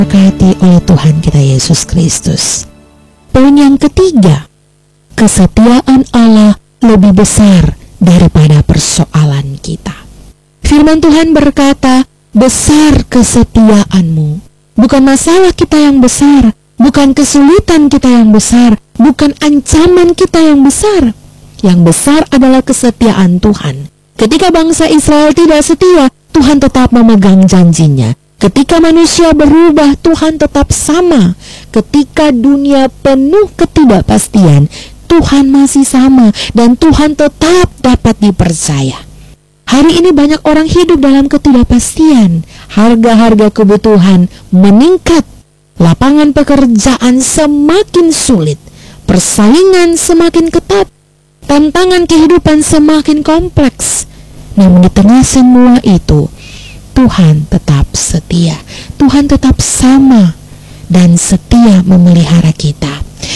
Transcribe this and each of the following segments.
diberkati oleh Tuhan kita Yesus Kristus. Poin yang ketiga, kesetiaan Allah lebih besar daripada persoalan kita. Firman Tuhan berkata, besar kesetiaanmu. Bukan masalah kita yang besar, bukan kesulitan kita yang besar, bukan ancaman kita yang besar. Yang besar adalah kesetiaan Tuhan. Ketika bangsa Israel tidak setia, Tuhan tetap memegang janjinya. Ketika manusia berubah, Tuhan tetap sama. Ketika dunia penuh ketidakpastian, Tuhan masih sama dan Tuhan tetap dapat dipercaya. Hari ini banyak orang hidup dalam ketidakpastian. Harga-harga kebutuhan meningkat. Lapangan pekerjaan semakin sulit. Persaingan semakin ketat. Tantangan kehidupan semakin kompleks. Namun di tengah semua itu, Tuhan tetap setia. Tuhan tetap sama dan setia memelihara kita.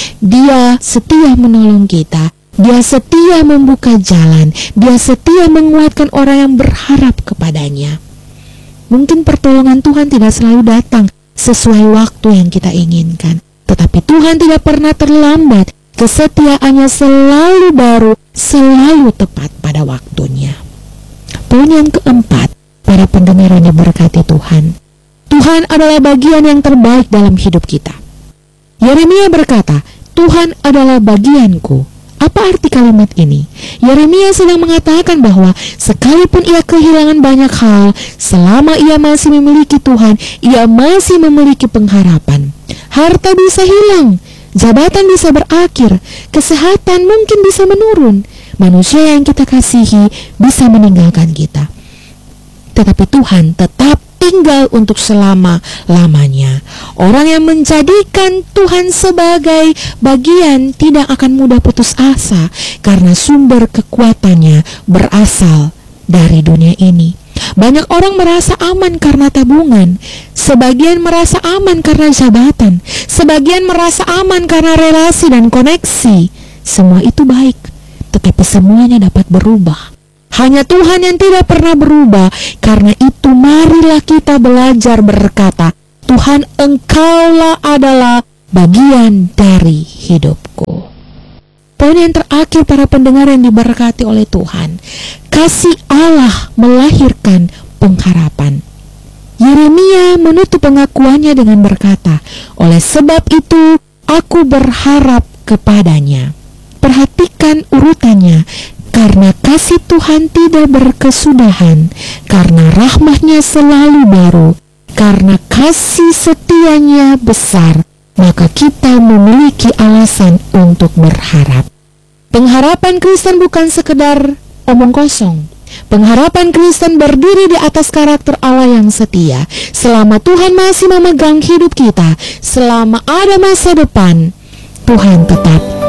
Dia setia menolong kita. Dia setia membuka jalan. Dia setia menguatkan orang yang berharap kepadanya. Mungkin pertolongan Tuhan tidak selalu datang sesuai waktu yang kita inginkan, tetapi Tuhan tidak pernah terlambat. Kesetiaannya selalu baru, selalu tepat pada waktunya. Poin yang keempat, para pendengar yang diberkati Tuhan, Tuhan adalah bagian yang terbaik dalam hidup kita. Yeremia berkata, Tuhan adalah bagianku. Apa arti kalimat ini? Yeremia sedang mengatakan bahwa sekalipun ia kehilangan banyak hal, selama ia masih memiliki Tuhan, ia masih memiliki pengharapan. Harta bisa hilang, jabatan bisa berakhir, kesehatan mungkin bisa menurun, manusia yang kita kasihi bisa meninggalkan kita. Tetapi Tuhan tetap tinggal untuk selama-lamanya. Orang yang menjadikan Tuhan sebagai bagian tidak akan mudah putus asa, karena sumber kekuatannya berasal dari dunia ini. Banyak orang merasa aman karena tabungan, sebagian merasa aman karena jabatan, sebagian merasa aman karena relasi dan koneksi. Semua itu baik, tetapi semuanya dapat berubah. Hanya Tuhan yang tidak pernah berubah. Karena itu marilah kita belajar berkata, Tuhan, Engkaulah adalah bagian dari hidupku. Poin yang terakhir, para pendengar yang diberkati oleh Tuhan, kasih Allah melahirkan pengharapan. Yeremia menutup pengakuannya dengan berkata, oleh sebab itu aku berharap kepadanya. Perhatikan urutannya. Karena kasih Tuhan tidak berkesudahan, karena rahmat-Nya selalu baru, karena kasih setianya besar, maka kita memiliki alasan untuk berharap. Pengharapan Kristen bukan sekedar omong kosong. Pengharapan Kristen berdiri di atas karakter Allah yang setia. Selama Tuhan masih memegang hidup kita, selama ada masa depan, Tuhan tetap